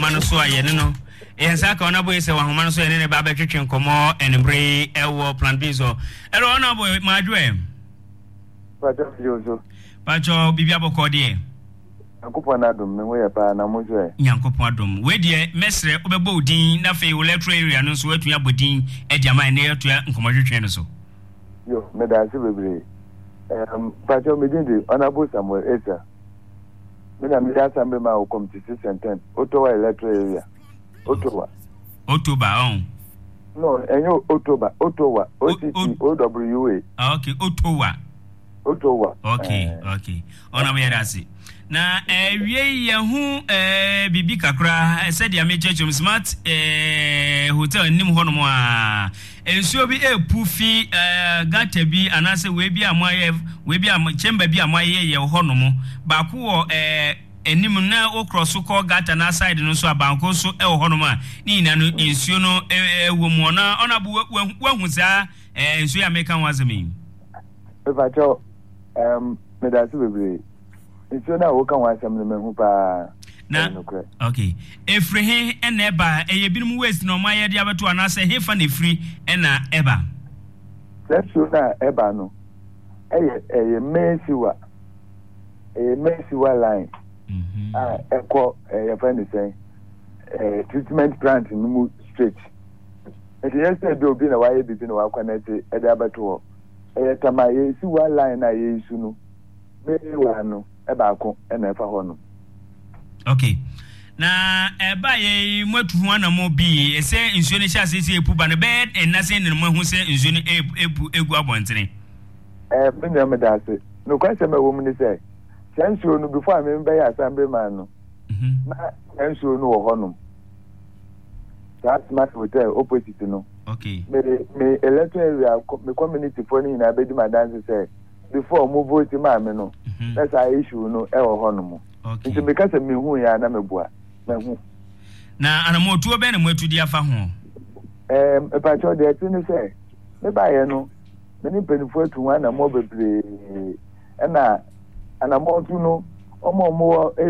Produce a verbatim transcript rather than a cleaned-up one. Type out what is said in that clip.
ahoma no so ayene no yensa ka ona boy se ahoma no so yene ne ba ba twetwe nkomo enbre ewo plan B so ero ona boy madwe pacho jojo pacho bibia bokode Yankopon adom me we pa na mojo e Yankopon adom we de mesre obebo odin na fe wo letro area no so watu abodin e diama ne yatu nkomo twetwe no so yo me da se bebre um pacho me din de honorable Samuel Esa me na me da sambe ma o committee ten Ottawa electoral area Ottawa Ottawa on no enyo Ottawa Ottawa O T T O W A okay Ottawa Ottawa okay okay ona me yadasi na ewie ye hu eh bibi kakra said ya me church smart eh hotel nim hono mo a ensuo bi epufi eh gata bi anase we bi amaye we bi am chamber bi amaye ye hono mo ba ko wo eh enim na o cross ko gata na side no so abanko so e hono mo a ni na no ensuo no ewo mo na ona bu wahu sa eh ensuo ya meka wazemi e ba jo um me da se bebre It's na wo kan wa asem no mehu pa na okay efri he ena eba eye binum waste no ma ye dia beto ana se he fa na efri ena eba let's na eba no eye eye mesiwa eye mesiwa line mhm ah eko eye fa ni say eh treatment plant no mu straight it is said do bi na wa ye bibi na wa connect e dia beto eye tamaye siwa line na ye isu no me wa no ebako ena efa hono okay na eba ye mwatu hu ana mo bi ese nsuo ne sha sese epu ba ne be enna se ne mo hu se nsuo ne epu egu abontene eh me na me da se no kwase me wo mu ni se nsuo no before me be ya assembly man no mhm na nsuo no wo hono that smart hotel opposite no okay me me electoral area me community for ni na be di madanse se before move vote ma me no that's a issue no e wo hono mo okay nti because me hu ya na mebua me hu na anamotu obe na mwatu di afa ho em e pa cho de tini se me ba ye no me ni penifo atu wa na mo bebre e na anamotu no omo mo